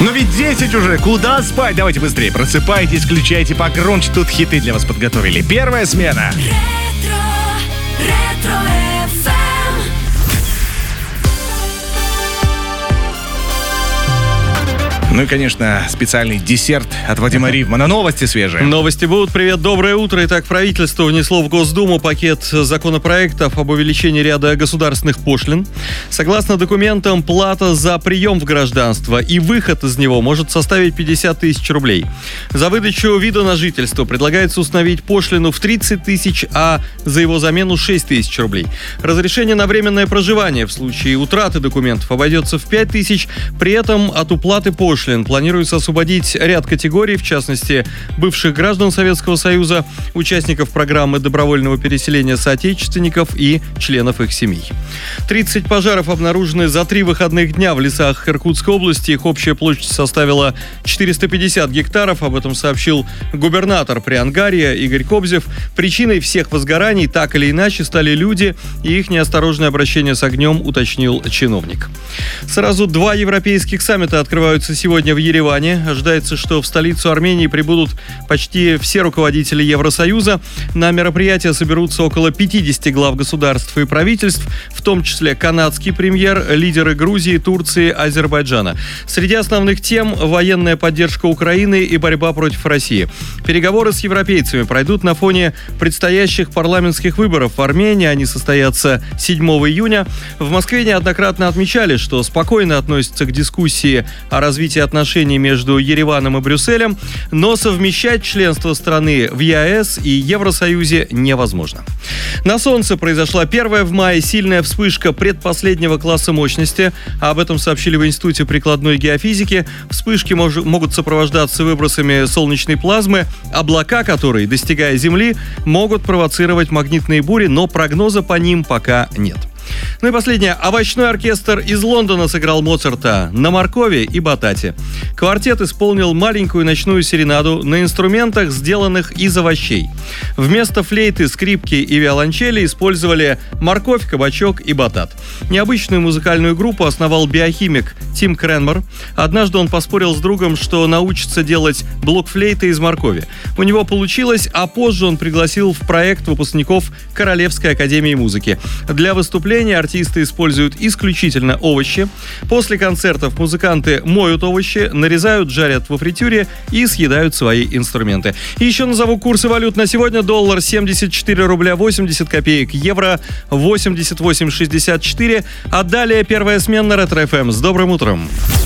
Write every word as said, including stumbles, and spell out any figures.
Но ведь десять уже, куда спать? Давайте быстрее, просыпайтесь, включайте погромче, тут хиты для вас подготовили. Первая смена. Ретро, ретро эф эм. Ну и, конечно, специальный десерт от Вадима Ривмана. Новости свежие. Новости будут. Привет, доброе утро. Итак, правительство внесло в Госдуму пакет законопроектов об увеличении ряда государственных пошлин. Согласно документам, плата за прием в гражданство и выход из него может составить пятьдесят тысяч рублей. За выдачу вида на жительство предлагается установить пошлину в тридцать тысяч, а за его замену шесть тысяч рублей. Разрешение на временное проживание в случае утраты документов обойдется в пять тысяч. При этом от уплаты пошлин планируется освободить ряд категорий, в частности, бывших граждан Советского Союза, участников программы добровольного переселения соотечественников и членов их семей. тридцать пожаров обнаружены за три выходных дня в лесах Иркутской области. Их общая площадь составила четыреста пятьдесят гектаров. Об этом сообщил губернатор Приангарья Игорь Кобзев. Причиной всех возгораний так или иначе стали люди и их неосторожное обращение с огнем, уточнил чиновник. Сразу два европейских саммита открываются сегодня в Ереване. Ожидается, что в столицу Армении прибудут почти все руководители Евросоюза. На мероприятие соберутся около пятьдесят глав государств и правительств, в том числе канадский премьер, лидеры Грузии, Турции, Азербайджана. Среди основных тем – военная поддержка Украины и борьба против России. Переговоры с европейцами пройдут на фоне предстоящих парламентских выборов в Армении. Они состоятся седьмого июня. В Москве неоднократно отмечали, что спокойно относятся к дискуссии о развитии отношений между Ереваном и Брюсселем, но совмещать членство страны в ЕАЭС и Евросоюзе невозможно. На Солнце произошла первая в мае сильная вспышка предпоследнего класса мощности. Об этом сообщили в Институте прикладной геофизики. Вспышки мож- могут сопровождаться выбросами солнечной плазмы, облака которой, достигая Земли, могут провоцировать магнитные бури, но прогноза по ним пока нет. Ну и последнее. Овощной оркестр из Лондона сыграл Моцарта на моркови и батате. Квартет исполнил маленькую ночную серенаду на инструментах, сделанных из овощей. Вместо флейты, скрипки и виолончели использовали морковь, кабачок и батат. Необычную музыкальную группу основал биохимик Тим Кренмер. Однажды он поспорил с другом, что научится делать блокфлейты из моркови. У него получилось, а позже он пригласил в проект выпускников Королевской академии музыки. Для выступления артисты используют исключительно овощи. После концертов музыканты моют овощи, нарезают, жарят во фритюре и съедают свои инструменты. И еще назову курсы валют на сегодня. Доллар семьдесят четыре рубля восемьдесят копеек, евро восемьдесят восемь шестьдесят четыре. А далее первая смена Ретро эф эм. С добрым утром!